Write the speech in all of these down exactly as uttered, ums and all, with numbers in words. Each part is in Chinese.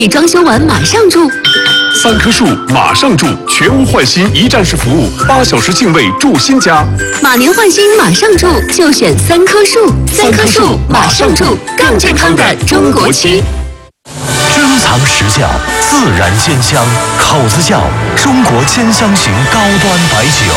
你装修完马上住， 三棵树马上住，全屋换新一站式服务，八小时净位住新家。 马年换新马上住，就选三棵树，三棵树马上住，更健康的中国区。 珍藏实窖，自然鲜香，口子窖，中国千香型高端白酒。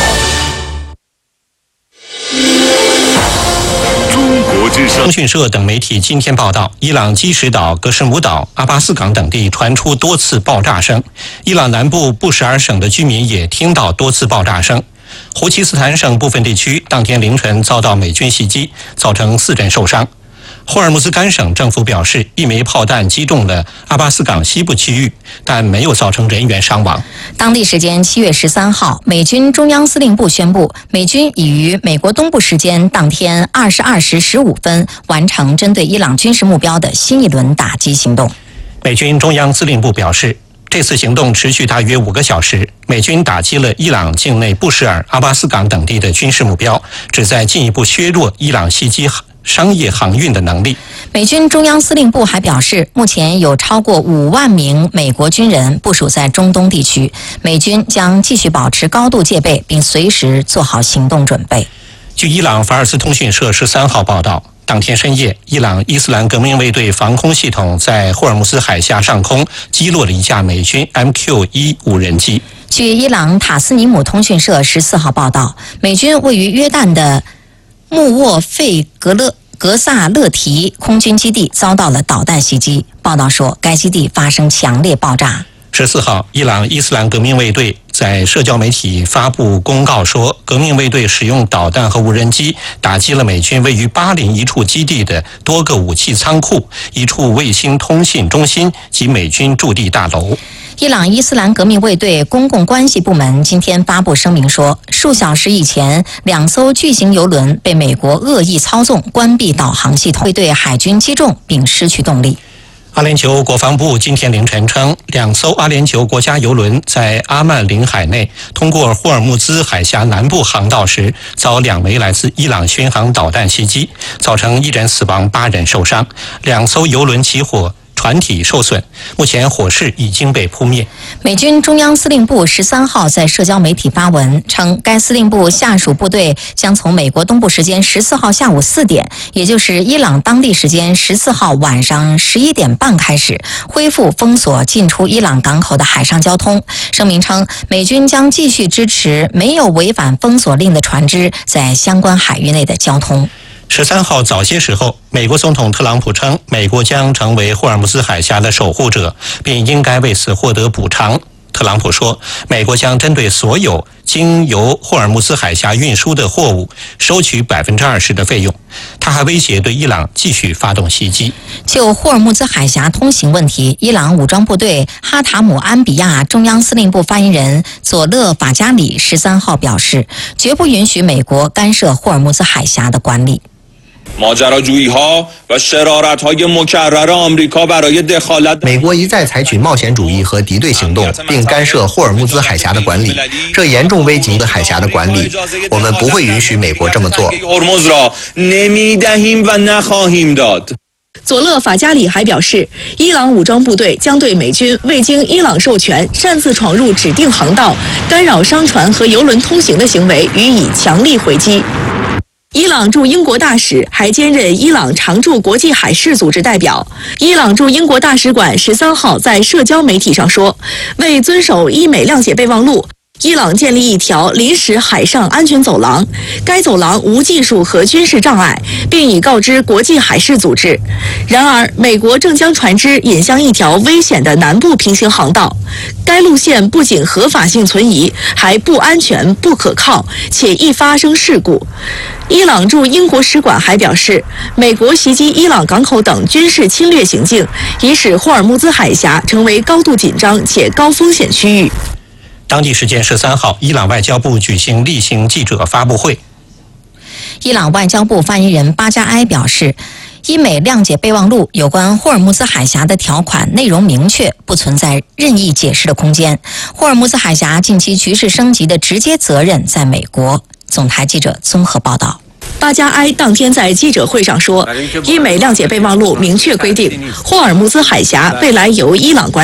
通讯社等媒体今天报道，伊朗基什岛、格什姆岛、阿巴斯港等地传出多次爆炸声，伊朗南部布什尔省的居民也听到多次爆炸声。胡齐斯坦省部分地区当天凌晨遭到美军袭击，造成四人受伤。霍尔木兹干省政府表示，一枚炮弹击中了阿巴斯港西部区域，但没有造成人员伤亡。 当地时间七月十三号，美军中央司令部宣布，美军已于美国东部时间当天二十二时十五分完成针对伊朗军事目标的新一轮打击行动。 美军中央司令部表示，这次行动持续大约五个小时，美军打击了伊朗境内布什尔、阿巴斯港等地的军事目标，旨在进一步削弱伊朗袭击商业航运的能力。 美军中央司令部还表示，目前有超过五万名美国军人部署在中东地区，美军将继续保持高度戒备，并随时做好行动准备。 据伊朗法尔斯通讯社十三号报道，当天深夜，伊朗伊斯兰革命卫队防空系统在霍尔木兹海峡上空击落了一架美军 M Q 一 无人机。 据伊朗塔斯尼姆通讯社十四号报道，美军位于约旦的穆沃费格勒格萨勒提空军基地遭到了导弹袭击。报道说，该基地发生强烈爆炸。 十四号，伊朗伊斯兰革命卫队在社交媒体发布公告说，革命卫队使用导弹和无人机打击了美军位于巴林一处基地的多个武器仓库、一处卫星通信中心及美军驻地大楼。 伊朗伊斯兰革命卫队公共关系部门今天发布声明说，数小时以前，两艘巨型油轮被美国恶意操纵，关闭导航系统，会对海军击中并失去动力。 阿联酋国防部今天凌晨称，两艘阿联酋国家油轮在阿曼领海内通过霍尔木兹海峡南部航道时，遭两枚来自伊朗巡航导弹袭击，造成一人死亡、八人受伤，两艘油轮起火，船体受损，目前火势已经被扑灭。 美军中央司令部十三号在社交媒体发文称，该司令部下属部队将从美国东部时间十四号下午四点，也就是伊朗当地时间十四号晚上十一点半开始，恢复封锁进出伊朗港口的海上交通。声明称，美军将继续支持没有违反封锁令的船只在相关海域内的交通。 十三号早些时候，美国总统特朗普称，美国将成为霍尔木兹海峡的守护者，并应该为此获得补偿。特朗普说，美国将针对所有经由霍尔木兹海峡运输的货物收取百分之二十的费用。他还威胁对伊朗继续发动袭击。 就霍尔木兹海峡通行问题，伊朗武装部队哈塔姆安比亚中央司令部发言人佐勒法加里十三号表示，绝不允许美国干涉霍尔木兹海峡的管理。 美国一再采取冒险主义和敌对行动，并干涉霍尔木兹海峡的管理，这严重危及海峡的管理。我们不会允许美国这么做。 佐勒法加里还表示，伊朗武装部队将对美军未经伊朗授权擅自闯入指定航道、干扰商船和油轮通行的行为予以强力回击。伊朗驻英国大使还兼任伊朗常驻国际海事组织代表。伊朗驻英国大使馆十三号在社交媒体上说，为遵守伊美谅解备忘录，伊朗建立一条临时海上安全走廊，该走廊无技术和军事障碍，并已告知国际海事组织。然而，美国正将船只引向一条危险的南部平行航道，该路线不仅合法性存疑，还不安全、不可靠，且易发生事故。伊朗驻英国使馆还表示，美国袭击伊朗港口等军事侵略行径，已使霍尔木兹海峡成为高度紧张且高风险区域。 当地时间十三号，伊朗外交部举行例行记者发布会。 伊朗外交部发言人巴加埃表示，伊美谅解备忘录有关霍尔木兹海峡的条款内容明确，不存在任意解释的空间。霍尔木兹海峡近期局势升级的直接责任在美国。总台记者综合报道。 巴加埃当天在记者会上说，伊美谅解备忘录明确规定，霍尔木兹海峡未来由伊朗管。